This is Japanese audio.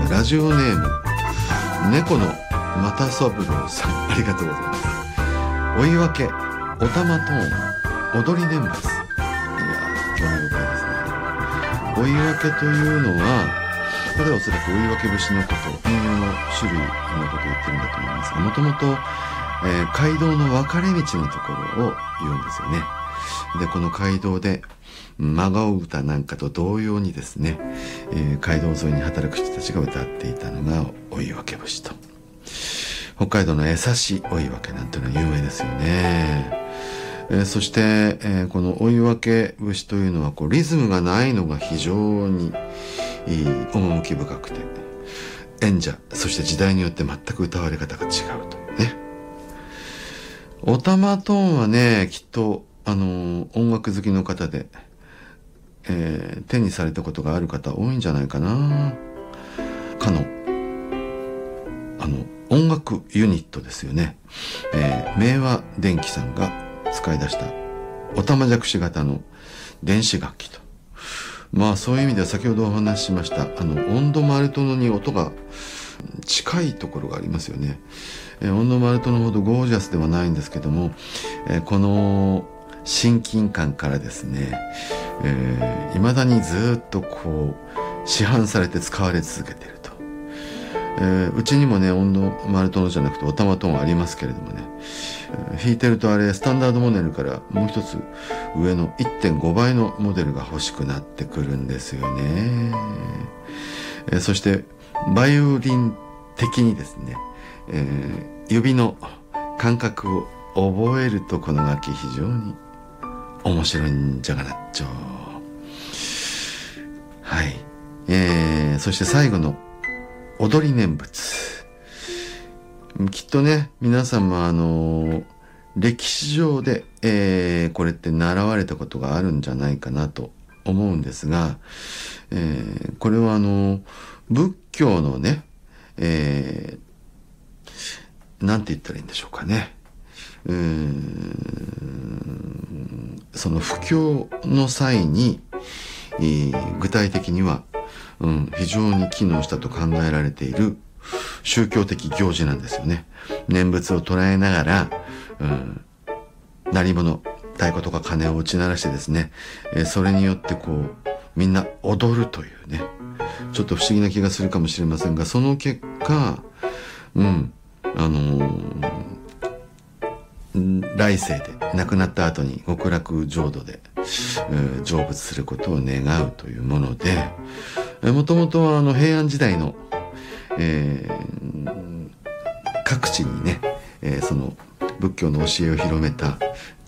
ラジオネーム猫の又三郎さん、ありがとうございます。お言い訳、おたまトーン、踊り念仏。いやー、興味深いですね。お言い訳というのは、これはおそらくお言い訳節のこと、民謡の種類のことを言ってるんだと思いますが、もともと街道の分かれ道のところを言うんですよね。で、この街道で真顔歌なんかと同様にですね、街道沿いに働く人たちが歌っていたのがお言い訳節と、北海道の江差お言い訳なんていうのは有名ですよね。そして、このお言い訳節というのはリズムがないのが非常に趣深くて、演者そして時代によって全く歌われ方が違うというね。おたまトーンはね、きっと音楽好きの方で、手にされたことがある方多いんじゃないかな。かの音楽ユニットですよね。明和電機さんが使い出したおたまじゃくし型の電子楽器と。まあそういう意味では先ほどお話ししました音頭丸殿に音が近いところがありますよね。音頭丸殿ほどゴージャスではないんですけども、この親近感からですね、未だにずっと市販されて使われ続けていると。うちにもね、音頭丸殿じゃなくておたまトーンありますけれどもね、弾いてるとあれスタンダードモデルからもう一つ上の 1.5 倍のモデルが欲しくなってくるんですよね。そしてバイオリン的にですね、指の感覚を覚えるとこの楽器非常に面白いんじゃがなっちょ。はい、そして最後の踊り念仏。きっとね、皆さんも歴史上で、これって習われたことがあるんじゃないかなと思うんですが、これは仏教のね、なんて言ったらいいんでしょうかね。その布教の際に、具体的には、非常に機能したと考えられている宗教的行事なんですよね。念仏を捉えながら、鳴り物、太鼓とか鐘を打ち鳴らしてですね、それによってみんな踊るというね、ちょっと不思議な気がするかもしれませんが、その結果、来世で亡くなった後に極楽浄土で、成仏することを願うというもので、もともとは平安時代の、各地にね、その仏教の教えを広めた